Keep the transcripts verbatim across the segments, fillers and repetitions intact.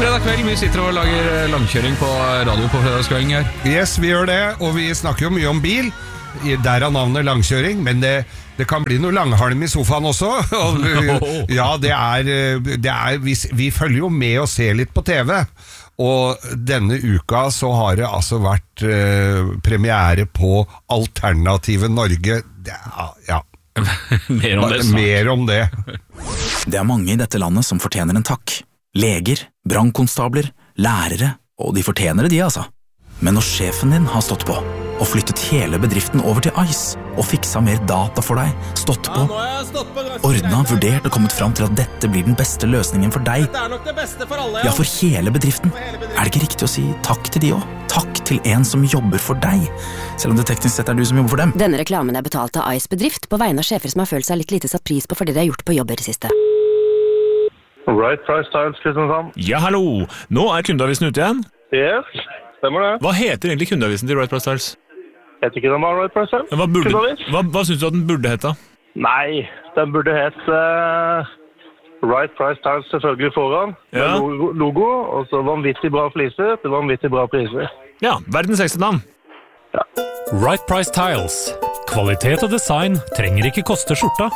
fredag kveld, vi sitter og lager langkjøring på radio på fredagskvelden her. Yes, vi gjør det, og vi snakker jo mye om bil. Der er navnet langkjøring, men det, det kan bli noe langhalm i sofaen også. Ja, det er, det er vi, vi følger jo med og ser litt på T V. Og denne uka så har det altså vært eh, premiere på Alternative Norge. Det, ja. Mer om det snart. Mer om det. Det er mange i dette landet som fortjener en takk. Leger, brannkonstabler, lærere, og de fortjener det de, altså. Men når sjefen din har stått på, og flyttet hele bedriften over til Ice, og fiksa mer data for deg, stått på, ordna, vurdert og kommet fram til at dette blir den beste løsningen for deg, det er nok det beste for alle, ja. Ja, for hele bedriften, er det ikke riktig å si takk til de også? Takk til en som jobber for deg, selv om det teknisk sett er du som jobber for dem. Denne reklamen er betalt av Ice bedrift på vegne av sjefer som har følt seg litt lite satt pris på fordi de har gjort på jobber i siste. Right Price Tiles, Kristiansand. Ja, hallo! Nå er kundeavisen ute igjen. Yes, stemmer det. Hva heter egentlig kundeavisen til Right Price Tiles? Heter ikke den bare Right Price Tiles? Hva, burde, hva, hva synes du at den burde hete? Nei, den burde hete uh, Right Price Tiles selvfølgelig foran. Ja. Logo, logo, og så vanvittig bra fliser til vanvittig bra priser. Ja, verdens ekste navn. Ja. Right Price Tiles. Kvalitet og design trenger ikke koste skjorta.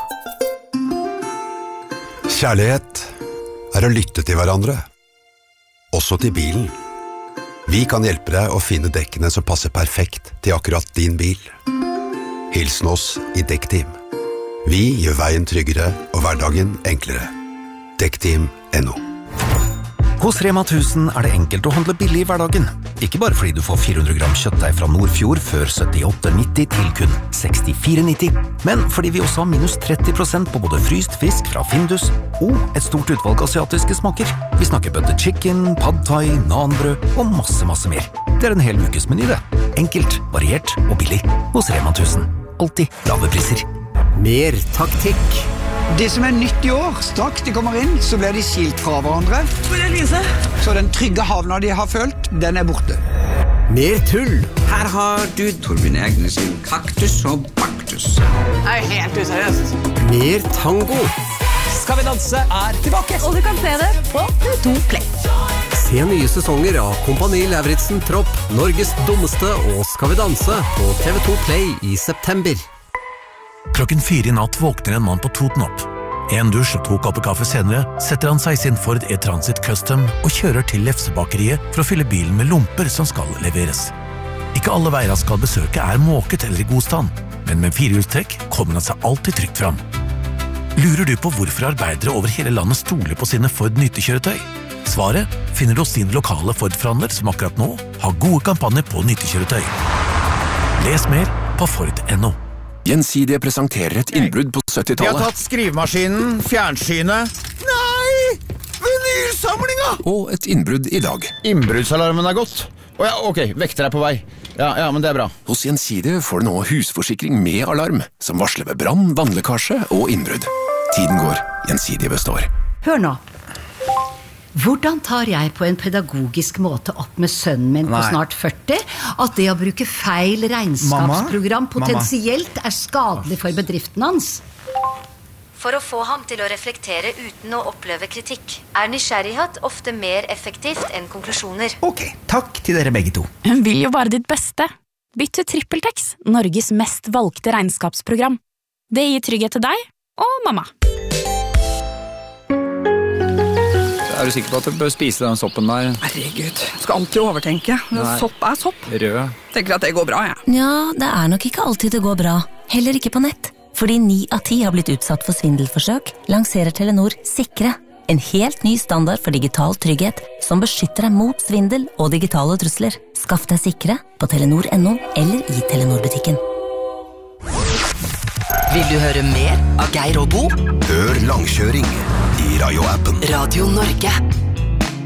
Kjærlighet er å lytte til hverandre, også til bilen. Vi kan hjelpe deg å finne dekkene som passer perfekt til akkurat din bil. Hilsen oss i Dekkteam. Vi gjør veien tryggere og hverdagen enklere. Dekkteam punktum no. Hos Rema tusen er det enkelt å handle billig i hverdagen. Ikke bare fordi du får fire hundre gram kjøttdeig fra Nordfjord før syttiåtte nitti til kun sekstifire nitti, men fordi vi også har minus tretti prosent på både fryst fisk fra Findus og et stort utvalg asiatiske smaker. Vi snakker butter chicken, pad thai, nanbrød og masse, masse mer. Det er en hel ukes meny, det. Enkelt, variert og billig hos Rema tusen. Alltid lave priser. Mer taktikk. Det som er nytt i år, straks de kommer inn, så blir de skilt fra hverandre. Hvor er Lise? Så den trygge havna de har følt, den er borte. Mer tull. Her har du Torbjørn Egnes sin kaktus og baktus. Det er helt useriøst. Mer tango. Skal vi danse er tilbake. Og du kan se det på T V to Play. Se nye sesonger av Kompani Lauritzen Tropp, Norges dummeste og Skal vi danse på T V to Play i september. Klokken fire i natt våkner en mann på Toten opp. En dusj og to kopper kaffe senere setter han seg i sin Ford E-Transit Custom og kjører til Lefsebakeriet for å fylle bilen med lomper som skal leveres. Ikke alle veier han skal besøke er måket eller i god stand, men med firehjulstrekk kommer han seg alltid trygt fram. Lurer du på hvorfor arbeidere over hele landet stoler på sine Ford nyttekjøretøy? Svaret finner du hos din lokale Ford-forhandler som akkurat nå har gode kampanjer på nyttekjøretøy. Les mer på Ford punktum no. Gjensidige presenterer et innbrudd på syttitallet. Vi har tatt skrivemaskinen, fjernsynet. Nei! Vinylsamlinga! Og et innbrudd i dag. Innbruddsalarmen er gått. Å ja, ok, vekter er på vei. Ja, ja, men det er bra. Hos Gjensidige får du nå husforsikring med alarm, som varsler ved brann, vannlekkasje og innbrudd. Tiden går, Gjensidige består. Hør nå. Hvordan tar jeg på en pedagogisk måte opp med sønnen min på Nei. snart førti at det å bruke feil regnskapsprogram Mamma? potensielt er skadelig for bedriften hans? For å få ham til å reflektere uten å oppleve kritikk, er nysgjerrighet ofte mer effektivt enn konklusjoner. Ok, takk til dere begge to. Hun vil jo bare ditt beste. Bytt til TrippelTex, Norges mest valgte regnskapsprogram. Det gir trygghet til deg og mamma. Er du sikker på at du bør spise den soppen der? Herregud, jeg skal alltid overtenke. Sopp er sopp. Rød. Tenker at det går bra, jeg. Ja, det er nok ikke alltid det går bra. Heller ikke på nett. Fordi ni av ti har blitt utsatt for svindelforsøk, lanserer Telenor Sikre. En helt ny standard for digital trygghet, som beskytter deg mot svindel og digitale trusler. Skaff deg Sikre på telenor punktum no eller i Telenor-butikken. Vil du høre mer av Geir og Bo? Hør langkjøring i Radio-appen. Radio Norge.